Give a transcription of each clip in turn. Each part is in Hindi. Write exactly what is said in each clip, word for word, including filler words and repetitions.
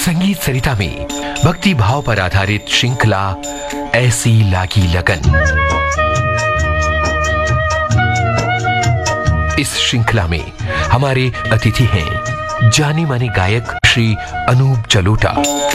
संगीत सरिता में भक्ति भाव पर आधारित श्रृंखला ऐसी लागी लगन। इस श्रृंखला में हमारे अतिथि हैं जाने माने गायक श्री अनूप जलोटा।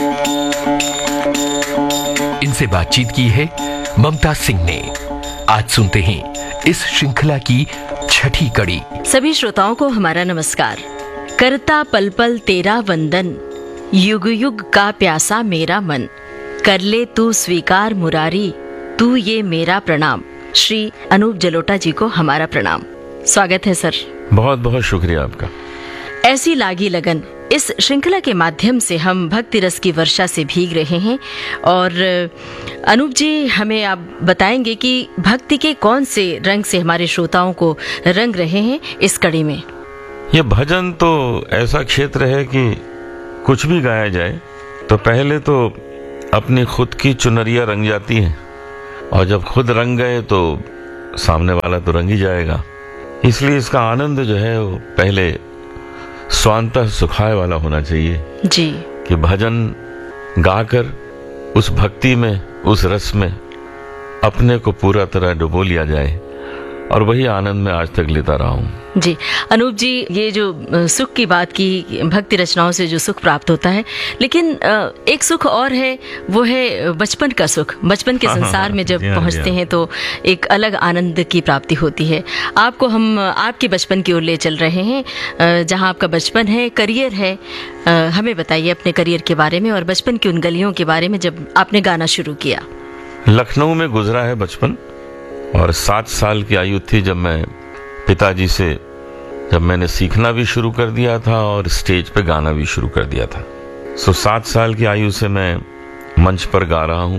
इनसे बातचीत की है ममता सिंह ने। आज सुनते हैं इस श्रृंखला की छठी कड़ी। सभी श्रोताओं को हमारा नमस्कार। करता पल पल तेरा वंदन, युग युग का प्यासा मेरा मन, कर ले तू स्वीकार मुरारी, तू ये मेरा प्रणाम। श्री अनूप जलोटा जी को हमारा प्रणाम। स्वागत है सर। बहुत बहुत शुक्रिया आपका। ऐसी लागी लगन, इस श्रृंखला के माध्यम से हम भक्ति रस की वर्षा से भीग रहे हैं। और अनूप जी, हमें आप बताएंगे कि भक्ति के कौन से रंग से हमारे श्रोताओं को रंग रहे हैं इस कड़ी में। ये भजन तो ऐसा क्षेत्र है कि कुछ भी गाया जाए तो पहले तो अपनी खुद की चुनरिया रंग जाती है, और जब खुद रंग गए तो सामने वाला तो रंग ही जाएगा। इसलिए इसका आनंद जो है वो पहले स्वांतः सुखाय वाला होना चाहिए जी, कि भजन गाकर उस भक्ति में, उस रस में अपने को पूरा तरह डुबो लिया जाए, और वही आनंद में आज तक लेता रहा हूँ। जी अनूप जी, ये जो सुख की बात की, भक्ति रचनाओं से जो सुख प्राप्त होता है, लेकिन एक सुख और है, वो है बचपन का सुख। बचपन के संसार में जब पहुँचते हैं तो एक अलग आनंद की प्राप्ति होती है। आपको हम आपके बचपन की ओर ले चल रहे हैं, जहाँ आपका बचपन है, करियर है। हमें बताइए अपने करियर के बारे में और बचपन की उन गलियों के बारे में जब आपने गाना शुरू किया। लखनऊ में गुजरा है बचपन, और सात साल की आयु थी जब मैं पिताजी से जब मैंने सीखना भी शुरू कर दिया था और स्टेज पे गाना भी शुरू कर दिया था। सो सात साल की आयु से मैं मंच पर गा रहा हूँ।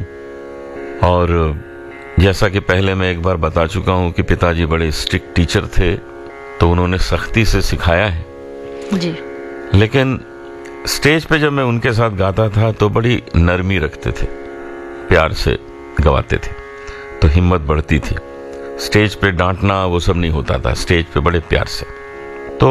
और जैसा कि पहले मैं एक बार बता चुका हूँ कि पिताजी बड़े स्ट्रिक्ट टीचर थे, तो उन्होंने सख्ती से सिखाया है जी। लेकिन स्टेज पे जब मैं उनके साथ गाता था तो बड़ी नरमी रखते थे, प्यार से गवाते थे, तो हिम्मत बढ़ती थी। स्टेज पे डांटना वो सब नहीं होता था, स्टेज पे बड़े प्यार से। तो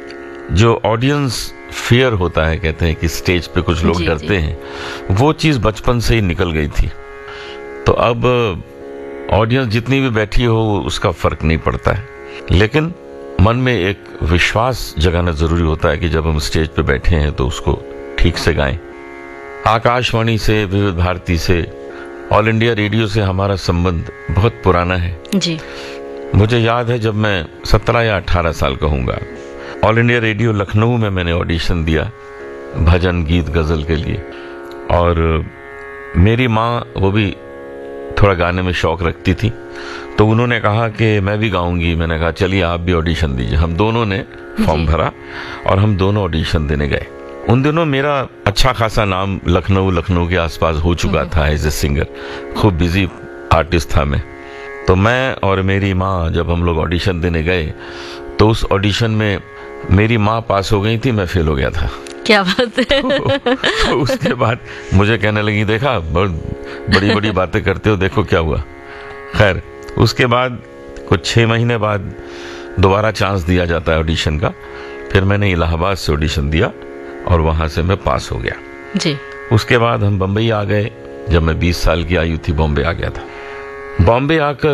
जो ऑडियंस फियर होता है, कहते हैं कि स्टेज पे कुछ लोग डरते हैं, वो चीज़ बचपन से ही निकल गई थी। तो अब ऑडियंस जितनी भी बैठी हो उसका फर्क नहीं पड़ता है, लेकिन मन में एक विश्वास जगाना जरूरी होता है कि जब हम स्टेज पे बैठे हैं तो उसको ठीक से गाएं। आकाशवाणी से, विविध भारती से, ऑल इंडिया रेडियो से हमारा संबंध बहुत पुराना है जी। मुझे याद है जब मैं सत्रह या अठारह साल का हूँगा, ऑल इंडिया रेडियो लखनऊ में मैंने ऑडिशन दिया भजन, गीत, गज़ल के लिए। और मेरी माँ वो भी थोड़ा गाने में शौक रखती थी, तो उन्होंने कहा कि मैं भी गाऊंगी। मैंने कहा चलिए आप भी ऑडिशन दीजिए। हम दोनों ने फॉर्म भरा और हम दोनों ऑडिशन देने गए। उन दिनों मेरा अच्छा खासा नाम लखनऊ लखनऊ के आसपास हो चुका था एज ए सिंगर, खूब बिजी आर्टिस्ट था मैं। तो मैं और मेरी माँ जब हम लोग ऑडिशन देने गए तो उस ऑडिशन में मेरी माँ पास हो गई थी, मैं फेल हो गया था। क्या बात है। तो उसके बाद मुझे कहने लगी, देखा बहुत बड़ी बड़ी बातें करते हो, देखो क्या हुआ। खैर उसके बाद कुछ छः महीने बाद दोबारा चांस दिया जाता है ऑडिशन का। फिर मैंने इलाहाबाद से ऑडिशन दिया और वहाँ से मैं पास हो गया जी। उसके बाद हम बम्बई आ गए। जब मैं बीस साल की आयु थी बॉम्बे आ गया था। बॉम्बे आकर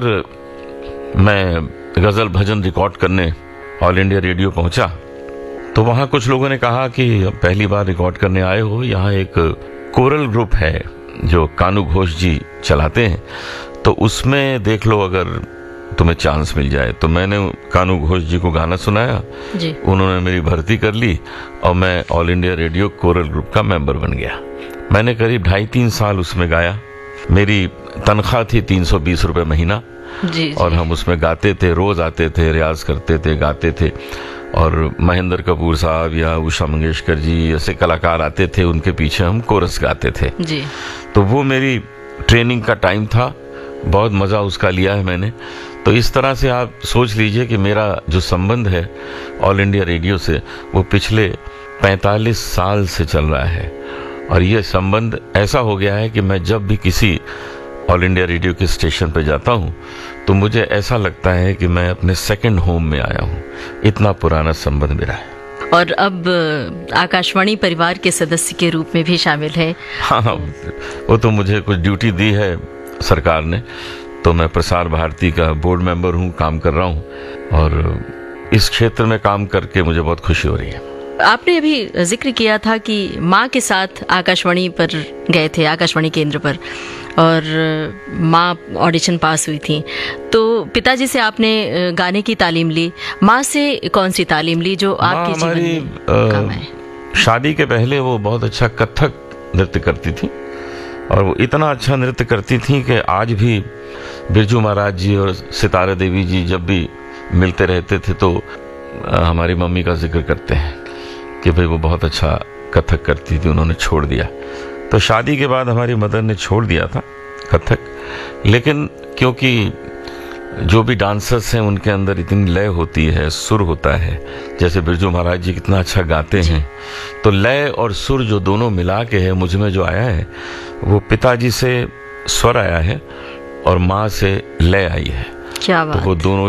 मैं गज़ल भजन रिकॉर्ड करने ऑल इंडिया रेडियो पहुंचा, तो वहाँ कुछ लोगों ने कहा कि पहली बार रिकॉर्ड करने आए हो, यहाँ एक कोरल ग्रुप है जो कानू घोष जी चलाते हैं, तो उसमें देख लो अगर तुम्हें चांस मिल जाए। तो मैंने कानू घोष जी को गाना सुनाया जी। उन्होंने मेरी भर्ती कर ली और मैं all India radio coral group का मेंबर बन गया। मैंने करीब ढाई तीन साल उसमें गाया। मेरी तनख्वाह थी तीन सौ बीस रुपये महीना जी, जी। और हम उसमें गाते थे, रोज आते थे, रियाज करते थे, गाते थे। और महेंद्र कपूर साहब या उषा मंगेशकर जी ऐसे कलाकार आते थे, उनके पीछे हम कोरस गाते थे जी। तो वो मेरी ट्रेनिंग का टाइम था, बहुत मज़ा उसका लिया है मैंने। तो इस तरह से आप सोच लीजिए कि मेरा जो संबंध है ऑल इंडिया रेडियो से वो पिछले पैंतालीस साल से चल रहा है। और ये संबंध ऐसा हो गया है कि मैं जब भी किसी ऑल इंडिया रेडियो के स्टेशन पे जाता हूँ तो मुझे ऐसा लगता है कि मैं अपने सेकंड होम में आया हूँ। इतना पुराना संबंध मेरा है। और अब आकाशवाणी परिवार के सदस्य के रूप में भी शामिल है। हाँ, वो तो मुझे कुछ ड्यूटी दी है सरकार ने, तो मैं प्रसार भारती का बोर्ड मेंबर हूँ, काम कर रहा हूँ, और इस क्षेत्र में काम करके मुझे बहुत खुशी हो रही है। आपने अभी जिक्र किया था कि माँ के साथ आकाशवाणी पर गए थे, आकाशवाणी केंद्र पर, और माँ ऑडिशन पास हुई थी, तो पिताजी से आपने गाने की तालीम ली। माँ से कौन सी तालीम ली जो आपके जीवन में काम आए? शादी के पहले वो बहुत अच्छा कथक नृत्य करती थी, और वो इतना अच्छा नृत्य करती थी कि आज भी बिरजू महाराज जी और सितारा देवी जी जब भी मिलते रहते थे तो हमारी मम्मी का जिक्र करते हैं कि भाई वो बहुत अच्छा कथक करती थी, उन्होंने छोड़ दिया। तो शादी के बाद हमारी मदर ने छोड़ दिया था कथक, लेकिन क्योंकि जो भी डांसर्स हैं उनके अंदर इतनी लय होती है, सुर होता है, जैसे बिरजू महाराज जी कितना अच्छा गाते हैं, तो लय और सुर जो दोनों मिला के है मुझ में जो आया है, वो पिताजी से स्वर आया है और माँ से लय आई है। क्या बात। तो वो दोनों